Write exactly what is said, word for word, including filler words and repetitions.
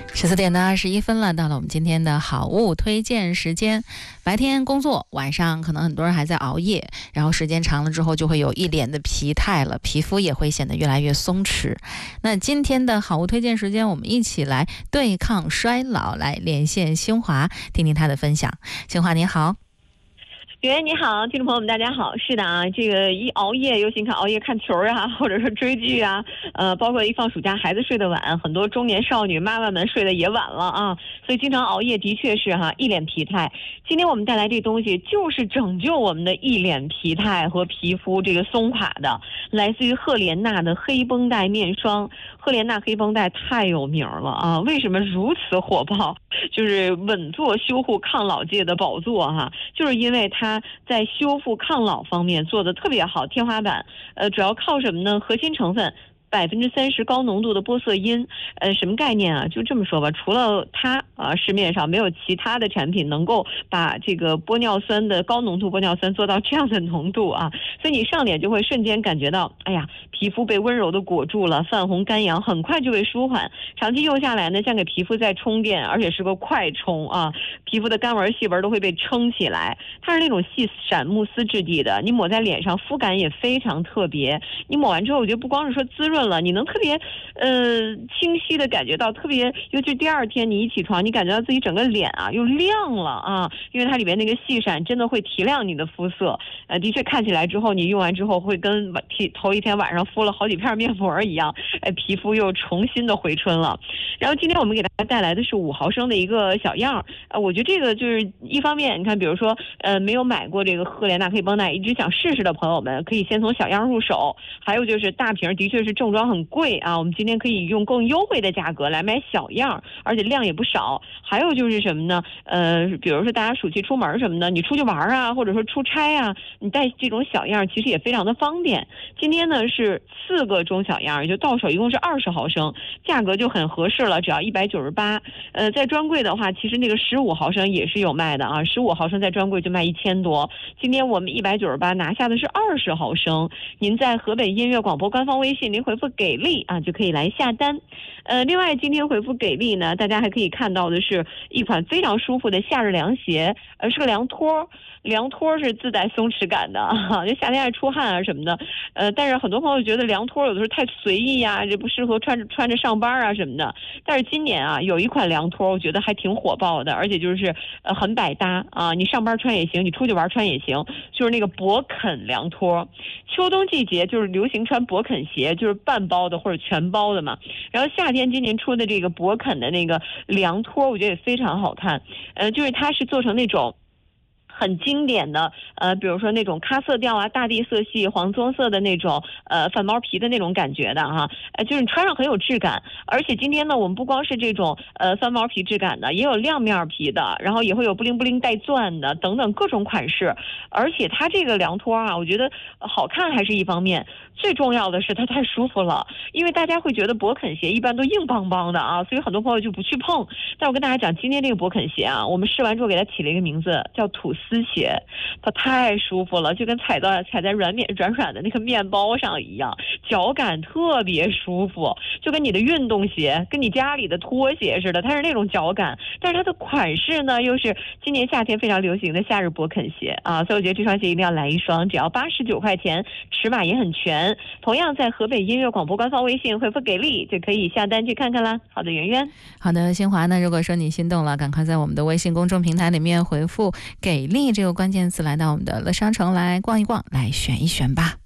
十四点的二十一分了，到了我们今天的好物推荐时间。白天工作，晚上可能很多人还在熬夜，然后时间长了之后就会有一脸的疲态了，皮肤也会显得越来越松弛。那今天的好物推荐时间，我们一起来对抗衰老，来连线新华，听听他的分享。新华你好。 袁袁你好，听众朋友们大家好。是的啊，这个一熬夜，尤其看熬夜看球啊，或者说追剧啊，呃，包括一放暑假孩子睡得晚，很多中年少女妈妈们睡得也晚了啊，所以经常熬夜的确是哈一脸疲态。今天我们带来这东西就是拯救我们的一脸疲态和皮肤这个松垮的，来自于赫莲娜的黑绷带面霜。赫莲娜黑绷带太有名了啊，为什么如此火爆？就是稳坐修护抗老界的宝座哈，就是因为它它在修复抗老方面做的特别好，天花板。呃，主要靠什么呢？核心成分百分之三十高浓度的玻色因，呃，什么概念啊？就这么说吧，除了它啊，市面上没有其他的产品能够把这个玻尿酸的高浓度玻尿酸做到这样的浓度啊，所以你上脸就会瞬间感觉到，哎呀，皮肤被温柔的裹住了，泛红干痒很快就会舒缓。长期用下来呢，像给皮肤在充电，而且是个快充啊，皮肤的干纹细纹都会被撑起来。它是那种细闪慕斯质地的，你抹在脸上肤感也非常特别。你抹完之后，我觉得不光是说滋润了，你能特别呃清晰的感觉到，特别尤其是第二天你一起床，你感觉到自己整个脸啊又亮了啊，因为它里面那个细闪真的会提亮你的肤色。呃，的确看起来之后，你用完之后会跟头一天晚上敷了好几片面膜一样，哎，皮肤又重新的回春了。然后今天我们给大家带来的是五毫升的一个小样，呃，我觉得这个就是一方面，你看，比如说呃没有买过这个赫莲娜黑绷带，一直想试试的朋友们，可以先从小样入手。还有就是大瓶的确是正装很贵啊，我们今天可以用更优惠的价格来买小样，而且量也不少。还有就是什么呢？呃，比如说大家暑期出门什么的，你出去玩啊，或者说出差啊，你带这种小样其实也非常的方便。今天呢是四个中小样，也就到手一共是二十毫升，价格就很合适了，只要一百九十八。呃，在专柜的话，其实那个十五毫升也是有卖的啊，十五毫升在专柜就卖一千多。今天我们一百九十八拿下的是二十毫升，您在河北音乐广播官方微信您回复给力啊，就可以来下单。呃，另外今天回复给力呢，大家还可以看到的是一款非常舒服的夏日凉鞋，呃，是个凉拖。凉拖是自带松弛感的啊，就夏天爱出汗啊什么的，呃，但是很多朋友觉得凉拖有的时候太随意呀，这不适合穿着穿着上班啊什么的。但是今年啊，有一款凉拖，我觉得还挺火爆的，而且就是呃很百搭啊，你上班穿也行，你出去玩穿也行，就是那个勃肯凉拖。秋冬季节就是流行穿勃肯鞋，就是半包的或者全包的嘛。然后夏天今年出的这个勃肯的那个凉拖，我觉得也非常好看，呃，就是它是做成那种很经典的，呃，比如说那种咖色调啊、大地色系、黄棕色的那种，呃，反毛皮的那种感觉的哈，呃，就是你穿上很有质感。而且今天呢，我们不光是这种呃翻毛皮质感的，也有亮面皮的，然后也会有布灵布灵带钻的等等各种款式。而且它这个凉拖啊，我觉得好看还是一方面，最重要的是它太舒服了。因为大家会觉得勃肯鞋一般都硬邦邦的啊，所以很多朋友就不去碰。但我跟大家讲，今天这个勃肯鞋啊，我们试完之后给它起了一个名字，叫吐司丝鞋，它太舒服了，就跟踩到踩在软面软软的那个面包上一样，脚感特别舒服，就跟你的运动鞋跟你家里的拖鞋似的，它是那种脚感。但是它的款式呢，又是今年夏天非常流行的夏日勃肯鞋啊，所以我觉得这双鞋一定要来一双，只要八十九块钱，尺码也很全。同样在河北音乐广播官方微信回复给力就可以下单去看看啦。好的，圆圆。 好的，新华呢，如果说你心动了，赶快在我们的微信公众平台里面回复给力这个关键词，来到我们的乐商城来逛一逛，来选一选吧。